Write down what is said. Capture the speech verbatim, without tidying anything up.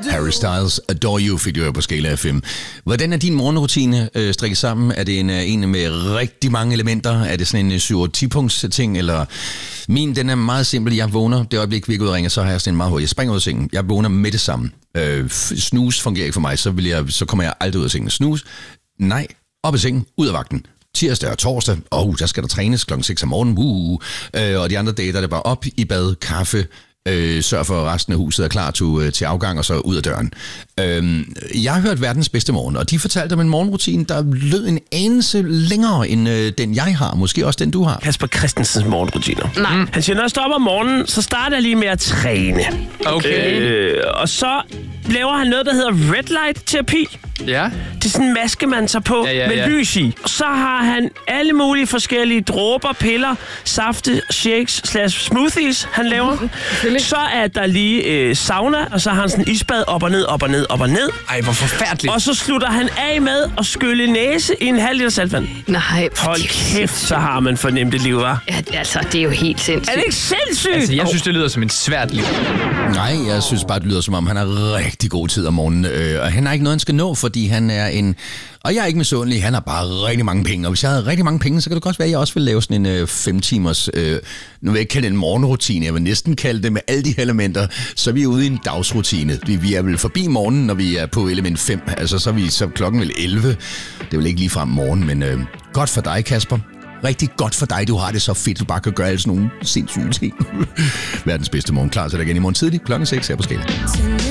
Harry Styles, Adore You, fik du jo på Skala F M. Hvordan er din morgenrutine øh, strikket sammen? Er det en, en med rigtig mange elementer? Er det sådan en syv otte ti punkts ting? Eller min, den er meget simpel. Jeg vågner, det øjeblik, vi går ud og ringer, så har jeg sådan en meget hurtigt. Jeg springer ud af sengen. Jeg vågner med det samme. Øh, snus fungerer ikke for mig, så, vil jeg, så kommer jeg aldrig ud af sengen. Snus, nej, op af sengen, ud af vagten. Tirsdag og torsdag, åh, oh, der skal der trænes klokken seks om morgenen, uh, uh, og de andre dage, der er det bare op i bad, kaffe, øh, sørg for, at resten af huset er klar til, til afgang, og så ud af døren. Øh, jeg har hørt verdens bedste morgen, og de fortalte om en morgenrutine, der lød en anelse længere, end øh, den jeg har, måske også den du har. Kasper Christensens morgenrutiner. Nej. Han siger, når jeg står op om morgenen, så starter jeg lige med at træne. Okay. Øh, og så laver han noget, der hedder red light terapi. Ja. Det er sådan en maske, man tager på ja, ja, med ja. lys i. Så har han alle mulige forskellige dråber, piller, safte, shakes slash smoothies, han laver. Mm-hmm. Så er der lige øh, sauna, og så har han sådan en isbad op og ned, op og ned, op og ned. Ej, hvor forfærdeligt. Og så slutter han af med at skylle næse i en halv liter saltvand. Nej. Hold kæft, så har man fornemt det liv, hva'? Ja, altså, det er jo helt sindssygt. Er det ikke sindssygt? Altså, jeg synes, det lyder som et svært liv. Nej, jeg synes bare, det lyder som om, han har rigtig god tid om morgenen, øh, og han har ikke noget, han skal nå, fordi han er en... Og jeg er ikke misundelig, han har bare rigtig mange penge, og hvis jeg havde rigtig mange penge, så kan det godt være, at jeg også vil lave sådan en øh, fem timers, øh, nu vil jeg ikke kalde det en morgenrutine, jeg vil næsten kalde det med alle de elementer, så er vi ude i en dagsrutine. Vi, vi er vel forbi morgenen, når vi er på element fem, altså så er vi så klokken vel elleve. Det er vel ikke lige frem morgen, men øh, godt for dig, Kasper. Rigtig godt for dig, du har det så fedt, du bare kan gøre alle sådan nogle sindssyge ting. Verdens bedste morgen, klar til dig igen i morgen tidlig, klokken seks her på Skala.